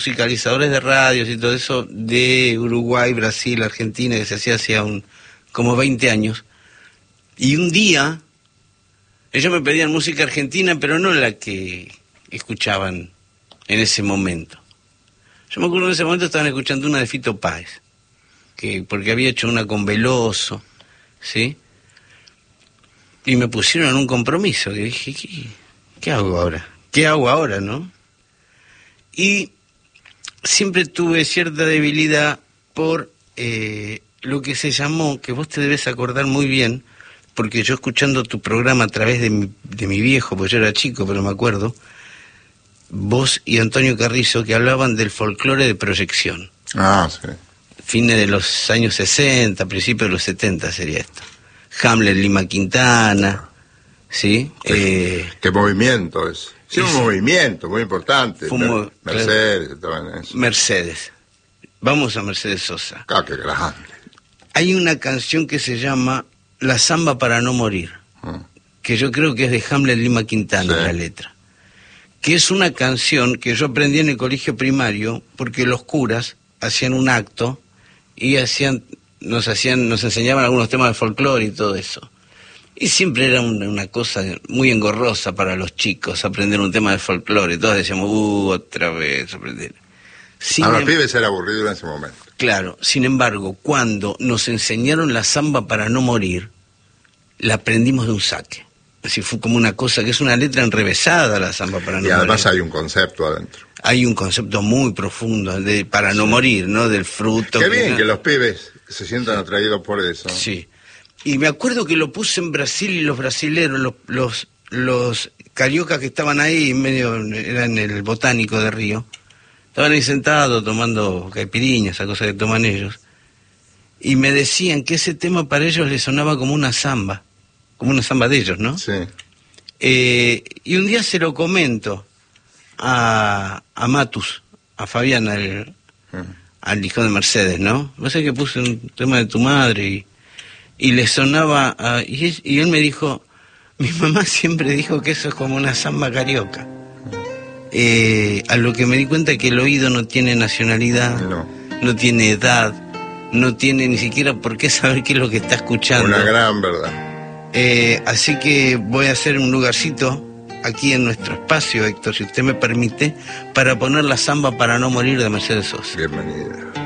musicalizadores de radios y todo eso de Uruguay, Brasil, Argentina, que se hacía como 20 años. Y un día ellos me pedían música argentina, pero no la que escuchaban en ese momento. Yo me acuerdo en ese momento estaban escuchando una de Fito Páez, porque había hecho una con Veloso, ¿sí? Y me pusieron en un compromiso, que dije, ¿qué hago ahora? ¿Qué hago ahora, no? Y siempre tuve cierta debilidad por lo que se llamó, que vos te debes acordar muy bien, porque yo escuchando tu programa a través de mi viejo, porque yo era chico, pero me acuerdo, vos y Antonio Carrizo, que hablaban del folclore de proyección. Ah, sí. Fines de los años 60, principios de los 70 sería esto. Hamlet, Lima Quintana, ¿sí? ¿Qué movimiento es? Sí, un movimiento muy importante. Mercedes, estaban en eso. Mercedes. Vamos a Mercedes Sosa. Ah, qué grande. Hay una canción que se llama La Zamba para no morir, que yo creo que es de Hamlet, Lima Quintana, sí, la letra. Que es una canción que yo aprendí en el colegio primario, porque los curas hacían un acto y nos enseñaban algunos temas de folclore y todo eso. Y siempre era una cosa muy engorrosa para los chicos aprender un tema de folclore. Todos decíamos, otra vez aprender. A los pibes era aburrido en ese momento. Claro, sin embargo, cuando nos enseñaron la zamba para no morir, la aprendimos de un saque. Así fue como una cosa, que es una letra enrevesada la zamba para no morir. Y además hay un concepto adentro. Hay un concepto muy profundo para no morir, ¿no? Del fruto. Qué bien que los pibes se sientan atraídos por eso. Sí. Y me acuerdo que lo puse en Brasil y los brasileros, los cariocas que estaban ahí, era en el Botánico de Río, estaban ahí sentados tomando caipirinhas, esa cosa que toman ellos, y me decían que ese tema para ellos les sonaba como una zamba de ellos, ¿no? Sí. Y un día se lo comento a Matus, a Fabián, al hijo de Mercedes, ¿no? Vos sabés que puse un tema de tu madre y le sonaba, y él me dijo, mi mamá siempre dijo que eso es como una zamba carioca. A lo que me di cuenta que el oído no tiene nacionalidad, no tiene edad, no tiene ni siquiera por qué saber qué es lo que está escuchando. Una gran verdad. Así que voy a hacer un lugarcito aquí en nuestro espacio, Héctor, si usted me permite, para poner la zamba para no morir de Mercedes Sosa. Bienvenida.